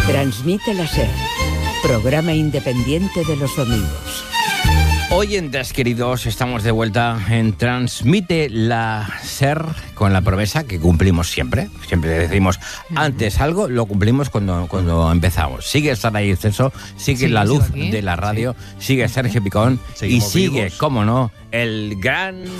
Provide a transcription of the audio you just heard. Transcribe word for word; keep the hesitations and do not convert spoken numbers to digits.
Transmite la SER, programa independiente de los domingos. Oyentes queridos, estamos de vuelta en Transmite la SER con la promesa que cumplimos siempre. Siempre decimos antes algo, lo cumplimos cuando, cuando empezamos. Sigue Sara Ceso, sigue Sí, la luz sigo aquí. de la radio, sigue Sergio Picón y Seguimos sigue, vivos. cómo no, el gran...